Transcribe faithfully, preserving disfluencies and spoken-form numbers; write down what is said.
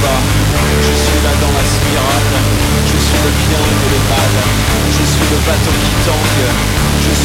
pas. Je suis là dans la spirale. Je suis le bien et le mal. Je suis le bateau qui tangue. Je